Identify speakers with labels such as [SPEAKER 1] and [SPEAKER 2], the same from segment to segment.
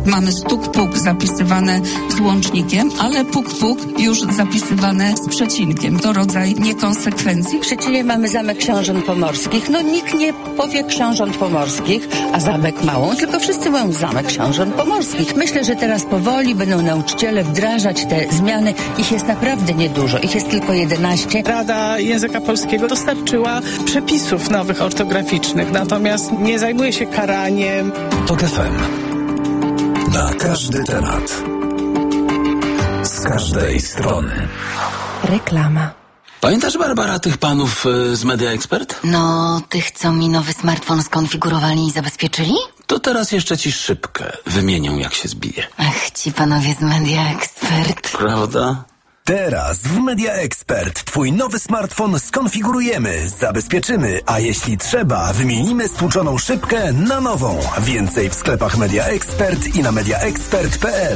[SPEAKER 1] Mamy stuk-puk zapisywane z łącznikiem, ale puk-puk już zapisywane z przecinkiem. To rodzaj niekonsekwencji.
[SPEAKER 2] W Szczecinie mamy Zamek Książąt Pomorskich. Nikt nie powie Książąt Pomorskich, a Zamek Małą, tylko wszyscy mówią Zamek Książąt Pomorskich. Myślę, że teraz powoli będą nauczyciele wdrażać te zmiany. Ich jest naprawdę niedużo. Ich jest tylko 11.
[SPEAKER 3] Rada Języka Polskiego dostarczyła przepisów nowych ortograficznych, natomiast nie zajmuje się karaniem.
[SPEAKER 4] TOK FM. Na każdy temat. Z każdej strony.
[SPEAKER 5] Reklama.
[SPEAKER 6] Pamiętasz, Barbara, tych panów z Media Expert?
[SPEAKER 5] Tych, co mi nowy smartfon skonfigurowali i zabezpieczyli?
[SPEAKER 6] To teraz jeszcze ci szybkę wymienią, jak się zbije.
[SPEAKER 5] Ach, ci panowie z Media Expert.
[SPEAKER 6] Prawda?
[SPEAKER 4] Teraz w Media Expert twój nowy smartfon skonfigurujemy, zabezpieczymy, a jeśli trzeba, wymienimy stłuczoną szybkę na nową. Więcej w sklepach Media Expert i na mediaexpert.pl.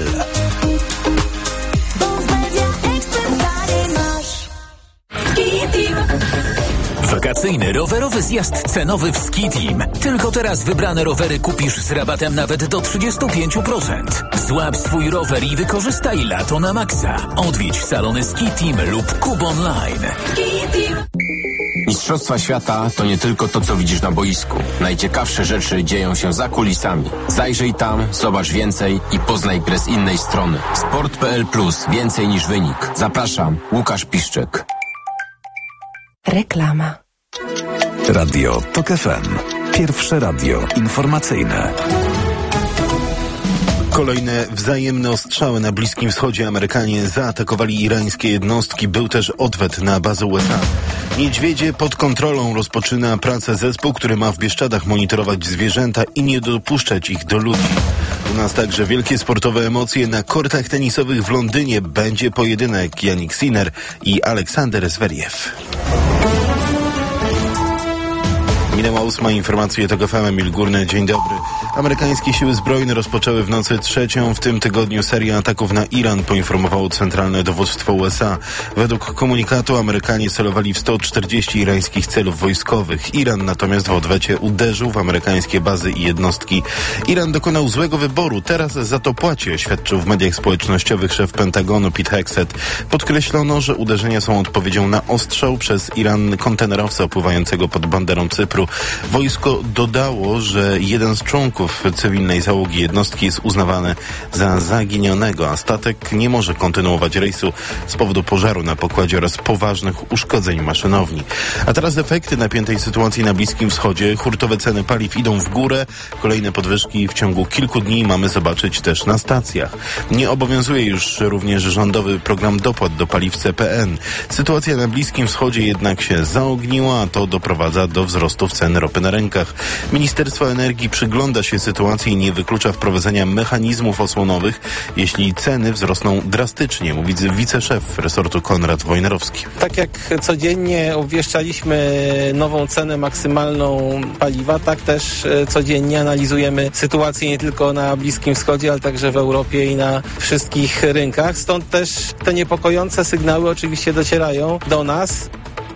[SPEAKER 7] Wakacyjny rowerowy zjazd cenowy w Ski Team. Tylko teraz wybrane rowery kupisz z rabatem nawet do 35%. Złap swój rower i wykorzystaj lato na maksa. Odwiedź salony Ski Team lub Kub Online.
[SPEAKER 8] Mistrzostwa świata to nie tylko to, co widzisz na boisku. Najciekawsze rzeczy dzieją się za kulisami. Zajrzyj tam, zobacz więcej i poznaj grę z innej strony. Sport.pl Plus. Więcej niż wynik. Zapraszam, Łukasz Piszczek.
[SPEAKER 5] Reklama.
[SPEAKER 4] Radio TOK FM. Pierwsze radio informacyjne.
[SPEAKER 9] Kolejne wzajemne ostrzały na Bliskim Wschodzie. Amerykanie zaatakowali irańskie jednostki. Był też odwet na bazę USA. Niedźwiedzie pod kontrolą rozpoczyna pracę zespół, który ma w Bieszczadach monitorować zwierzęta i nie dopuszczać ich do ludzi. U nas także wielkie sportowe emocje na kortach tenisowych w Londynie. Będzie pojedynek Jannik Sinner i Aleksander Zveriev. Minęła 8. Informacje TOK FM. Emil Górny. Dzień dobry. Amerykańskie siły zbrojne rozpoczęły w nocy 3. w tym tygodniu serię ataków na Iran, poinformowało Centralne Dowództwo USA. Według komunikatu Amerykanie celowali w 140 irańskich celów wojskowych. Iran natomiast w odwecie uderzył w amerykańskie bazy i jednostki. Iran dokonał złego wyboru. Teraz za to płaci, oświadczył w mediach społecznościowych szef Pentagonu Pete Hegseth. Podkreślono, że uderzenia są odpowiedzią na ostrzał przez Iran kontenerowca opływającego pod banderą Cypru. Wojsko dodało, że jeden z członków cywilnej załogi jednostki jest uznawany za zaginionego, a statek nie może kontynuować rejsu z powodu pożaru na pokładzie oraz poważnych uszkodzeń maszynowni. A teraz efekty napiętej sytuacji na Bliskim Wschodzie. Hurtowe ceny paliw idą w górę. Kolejne podwyżki w ciągu kilku dni mamy zobaczyć też na stacjach. Nie obowiązuje już również rządowy program dopłat do paliw CPN. Sytuacja na Bliskim Wschodzie jednak się zaogniła, a to doprowadza do wzrostów cen ropy na rynkach. Ministerstwo Energii przygląda się sytuacji i nie wyklucza wprowadzenia mechanizmów osłonowych, jeśli ceny wzrosną drastycznie, mówi wiceszef resortu Konrad Wojnarowski.
[SPEAKER 10] Tak jak codziennie obwieszczaliśmy nową cenę maksymalną paliwa, tak też codziennie analizujemy sytuację nie tylko na Bliskim Wschodzie, ale także w Europie i na wszystkich rynkach. Stąd też te niepokojące sygnały oczywiście docierają do nas.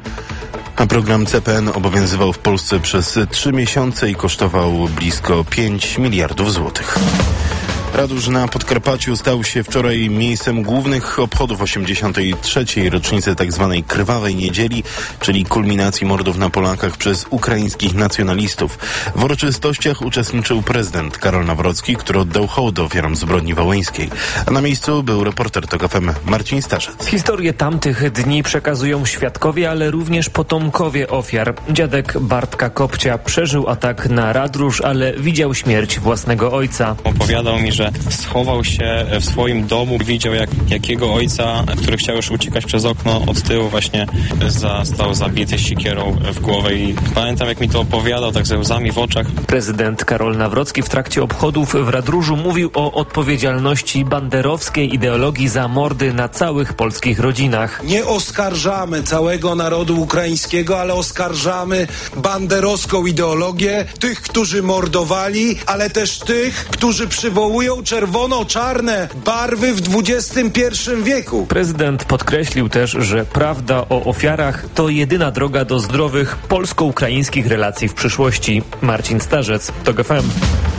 [SPEAKER 9] A program CPN obowiązywał w Polsce przez 3 miesiące i kosztował blisko 5 miliardów złotych. Radusz na Podkarpaciu stał się wczoraj miejscem głównych obchodów 83. rocznicy tzw. Krwawej Niedzieli, czyli kulminacji mordów na Polakach przez ukraińskich nacjonalistów. W uroczystościach uczestniczył prezydent Karol Nawrocki, który oddał hołd ofiarom zbrodni wołyńskiej. A na miejscu był reporter TOK FM Marcin Starzec.
[SPEAKER 11] Historię tamtych dni przekazują świadkowie, ale również potomkowie ofiar. Dziadek Bartka Kopcia przeżył atak na Radrusz, ale widział śmierć własnego ojca.
[SPEAKER 12] Opowiadał mi, że schował się w swoim domu, widział jak jego ojca, który chciał już uciekać przez okno od tyłu, właśnie został zabity sikierą w głowę i pamiętam, jak mi to opowiadał, tak ze łzami w oczach.
[SPEAKER 11] Prezydent Karol Nawrocki w trakcie obchodów w Radróżu mówił o odpowiedzialności banderowskiej ideologii za mordy na całych polskich rodzinach.
[SPEAKER 13] Nie oskarżamy całego narodu ukraińskiego, ale oskarżamy banderowską ideologię tych, którzy mordowali, ale też tych, którzy przywołują czerwono-czarne barwy w XXI wieku.
[SPEAKER 11] Prezydent podkreślił też, że prawda o ofiarach to jedyna droga do zdrowych polsko-ukraińskich relacji w przyszłości. Marcin Starzec, TOK FM.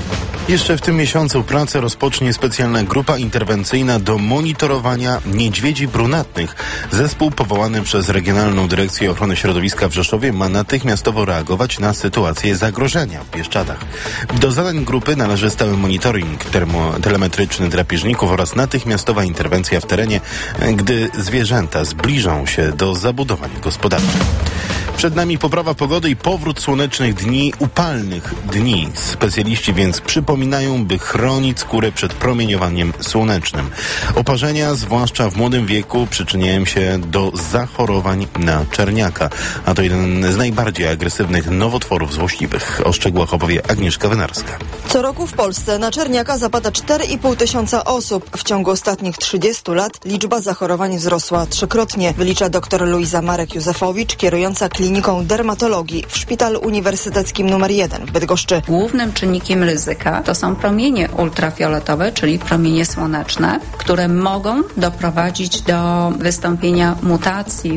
[SPEAKER 9] Jeszcze w tym miesiącu pracę rozpocznie specjalna grupa interwencyjna do monitorowania niedźwiedzi brunatnych. Zespół powołany przez Regionalną Dyrekcję Ochrony Środowiska w Rzeszowie ma natychmiastowo reagować na sytuację zagrożenia w Bieszczadach. Do zadań grupy należy stały monitoring telemetryczny drapieżników oraz natychmiastowa interwencja w terenie, gdy zwierzęta zbliżą się do zabudowań gospodarczych. Przed nami poprawa pogody i powrót słonecznych dni, upalnych dni. Specjaliści więc przypominają, by chronić skórę przed promieniowaniem słonecznym. Oparzenia, zwłaszcza w młodym wieku, przyczyniają się do zachorowań na czerniaka. A to jeden z najbardziej agresywnych nowotworów złośliwych. O szczegółach opowie Agnieszka Wynarska.
[SPEAKER 14] Co roku w Polsce na czerniaka zapada 4,5 tysiąca osób. W ciągu ostatnich 30 lat liczba zachorowań wzrosła trzykrotnie, wylicza dr Luiza Marek-Józefowicz, kierująca kliniką dermatologii w Szpitalu Uniwersyteckim nr 1 w Bydgoszczy.
[SPEAKER 1] Głównym czynnikiem ryzyka to są promienie ultrafioletowe, czyli promienie słoneczne, które mogą doprowadzić do wystąpienia mutacji